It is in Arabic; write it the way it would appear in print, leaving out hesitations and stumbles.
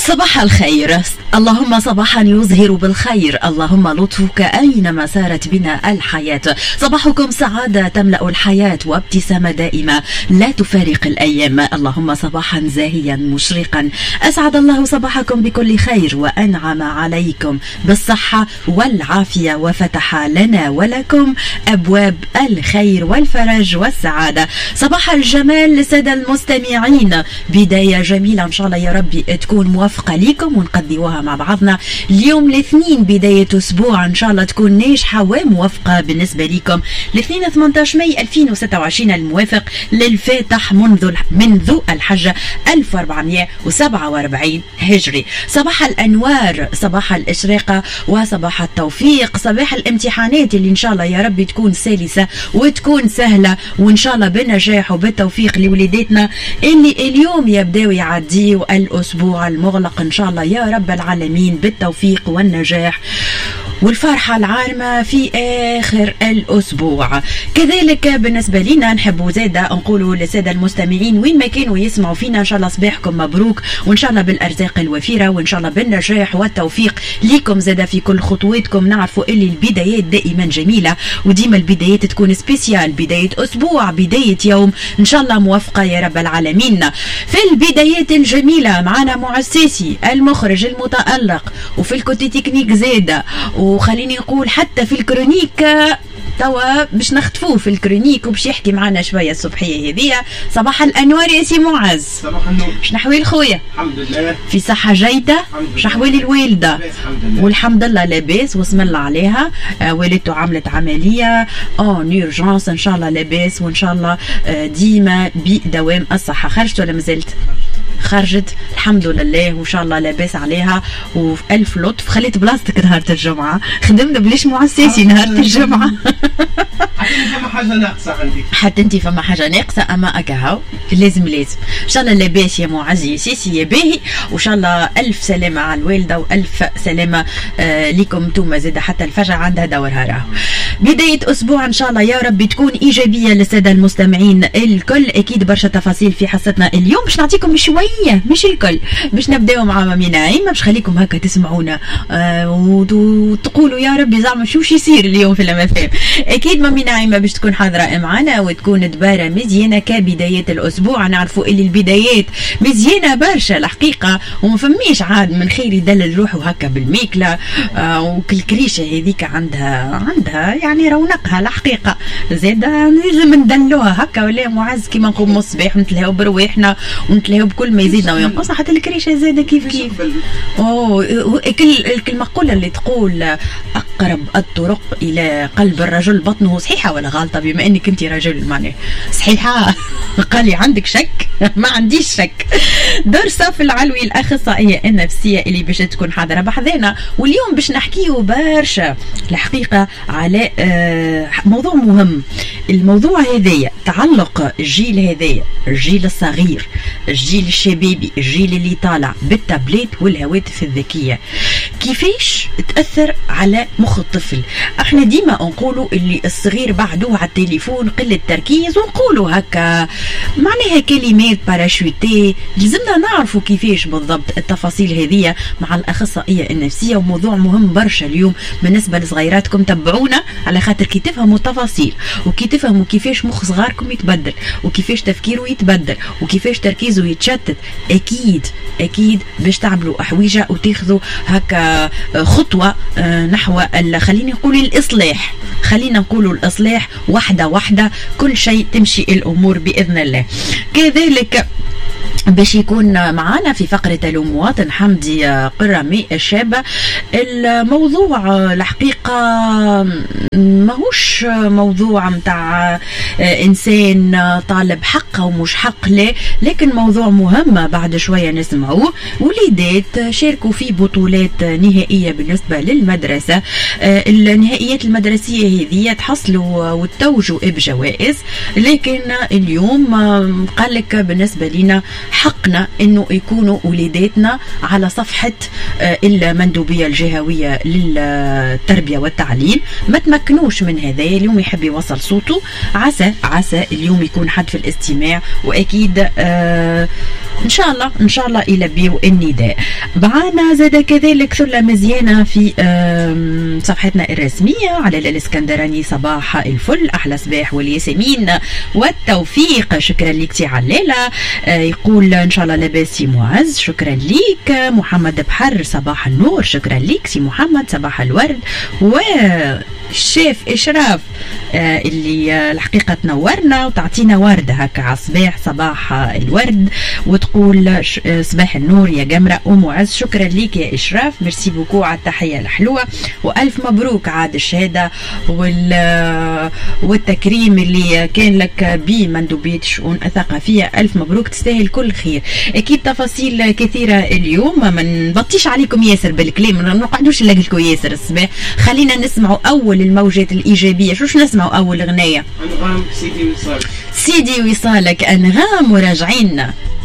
صباح الخير، اللهم صباحا يزهر بالخير، اللهم لطفك أينما سارت بنا الحياة. صباحكم سعادة تملأ الحياة وابتسامة دائمة لا تفارق الأيام. اللهم صباحا زاهيا مشرقا، أسعد الله صباحكم بكل خير وأنعم عليكم بالصحة والعافية وفتح لنا ولكم أبواب الخير والفرج والسعادة. صباح الجمال للسادة المستمعين، بداية جميلة إن شاء الله يا ربي تكون موفقة لكم ونقضيوها مع بعضنا. اليوم الاثنين بداية أسبوع إن شاء الله تكون ناجحة وموفقة بالنسبة لكم. الاثنين 18 ماي 2026 الموافق للفاتح منذ الحجة 1447 هجري. صباح الأنوار، صباح الإشراقة وصباح التوفيق، صباح الامتحانات اللي إن شاء الله يا ربي تكون سلسة وتكون سهلة، وإن شاء الله بالنجاح وبالتوفيق لوليداتنا اللي اليوم يبداو يعديوا الأسبوع المغلق إن شاء الله يا رب العالمين بالتوفيق والنجاح والفرحة العارمة في آخر الأسبوع. كذلك بالنسبة لنا نحبوا زادة نقولوا للسادة المستمعين وين ما كانوا يسمعوا فينا إن شاء الله صباحكم مبروك، وإن شاء الله بالأرزاق الوفيرة، وإن شاء الله بالنجاح والتوفيق ليكم زادة في كل خطواتكم. نعرفوا اللي البدايات دائما جميلة، وديما البدايات تكون سبيسيال، بداية أسبوع، بداية يوم إن شاء الله موفقة يا رب العالمين. في البدايات الجميلة معنا معساسي المخرج المتألق، وفي الكوتي تكنيك زادة، وخليني نقول حتى في الكرونيك توا باش نختفوه في الكرونيك وباش يحكي معنا شويه الصبحيه هذيا. صباح الانوار يا سي معز. صباح النور. شنحوال خويا؟ الحمد لله في صحه جيده. شنحوال الوالده؟ والحمد لله لاباس واسم الله عليها. والدته عملت عمليه اون اورجونس، ان شاء الله لاباس، وان شاء الله ديما بدوام الصحه. خرجت ولا مازلت؟ خرجت الحمد لله وان شاء الله لاباس عليها والف لطف. خليت بلاصتك نهار الجمعه، خدمنا بلاش معساسي نهار الجمعه. حتى انت فما حاجه ناقصه، اما اكاهو لازم ان شاء الله لاباس يا معزي سيسي يا باهي، وان شاء الله الف سلامه على الوالده والف سلامه لكم انتم زاده، حتى الفجعه عندها دورها راهو. بدايه اسبوع ان شاء الله يا رب تكون ايجابيه للساده المستمعين الكل. اكيد برشا تفاصيل في حصتنا اليوم، باش نعطيكم شويه مش الكل، باش نبداو مع مامي نعيمه، باش خليكم هكا تسمعونا وتقولوا يا ربي زعما شو يصير اليوم في المفاهيم. اكيد مامي نعيمه باش تكون حاضره معنا وتكون دباره مزيانه كبدايات الاسبوع. نعرفوا اللي البدايات مزيانه برشا الحقيقه، وما فماش عاد من خير يدلل روحه هكا بالميكله وكل كريشه هذيك عندها يعني رونقها الحقيقه. زاد لازم ندلوها هكا، ولا معز كيما نقوم الصباح نتلهاو برواحنا ونتلهاو بكل ما يزيدنا وينقصنا، حتى الكريشه زاده كيف كل المقوله اللي تقول اقرب الطرق الى قلب الرجل بطنه، صحيحه ولا غلطه؟ بما انك انت رجل معناه صحيحه. قال لي عندك شك؟ ما عنديش شك. دور صف العلوي الاخصائيه النفسيه اللي باش تكون حاضره بحذانا، واليوم باش نحكيو برشا الحقيقه على موضوع مهم. الموضوع هذايا تعلق الجيل هذايا، الجيل الصغير، الجيل الشبابي، الجيل اللي طالع بالتابلت والهواتف الذكيه، كيفاش تأثر على مخ الطفل. احنا ديما نقولوا اللي الصغير بعدوه على التليفون قلة تركيز، ونقولوا هكا معناها كلمات باراشوتي. لازمنا نعرفوا كيفاش بالضبط التفاصيل هذه مع الأخصائية النفسية، وموضوع مهم برشا اليوم بالنسبة لصغيراتكم. تبعونا على خاطر كي تفهموا التفاصيل وكي تفهموا كيفاش مخ صغاركم يتبدل، وكيفاش تفكيره يتبدل، وكيفاش تركيزه يتشتت، اكيد باش تعملوا احويجه وتاخذوا هكا خطوه نحو خلينا نقول الاصلاح واحده كل شيء تمشي الامور باذن الله. كذلك باش يكون معنا في فقرة المواطن حمدي قرامي الشابة. الموضوع الحقيقة ماهوش موضوع متاع إنسان طالب حق أو مش حق، لا، لكن موضوع مهم بعد شوية نسمعوه. وليدات شاركوا في بطولات نهائية بالنسبة للمدرسة. النهائيات المدرسية هذه تحصلوا وتوجوا بجوائز، لكن اليوم قالك بالنسبة لنا حقنا انه يكونوا وليداتنا على صفحة المندوبية الجهوية للتربية والتعليم. ما تمكنوش من هذا، اليوم يحب يوصل صوته. عسى اليوم يكون حد في الاستماع، واكيد ان شاء الله ان شاء الله يلبيوا النداء. معنا زاد كذلك ثله مزيانه في صفحتنا الرسميه على الاسكندراني. صباح الفل، احلى صباح والياسمين والتوفيق. شكرا لك سي علالة. يقول ان شاء الله لاباس سي معز، شكرا ليك. محمد بحر صباح النور، شكرا لك سي محمد. صباح الورد. والشيف اشراف اللي الحقيقه تنورنا وتعطينا ورد هكا على الصباح. صباح الورد. وتقول صباح النور يا جمرة ومعز. شكرا ليك يا اشراف، ميرسي بوكو على التحيه الحلوه، والف مبروك عاد الشهاده والتكريم اللي كان لك بمندوبيه الشؤون الثقافيه. الف مبروك، تستاهل كل خير. اكيد تفاصيل كثيره اليوم، ما نبطيش عليكم ياسر بالكلام، ما نقعدوش نلاقيكم ياسر الصباح. خلينا نسمعوا اول الموجات الايجابيه. شوش نسمعوا اول اغنيه؟ انغام سيدي وصالك. سيدي وصالك انغام، وراجعين.